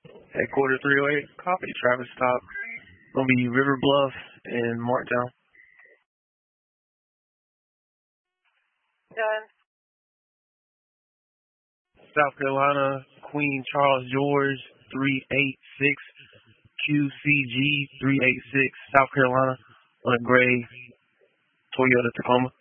Headquarters 308, copy. Traffic stop. Gonna be River Bluff and Marktown. Done. South Carolina, Queen Charles George 386, QCG 386, South Carolina, on a gray Toyota Tacoma.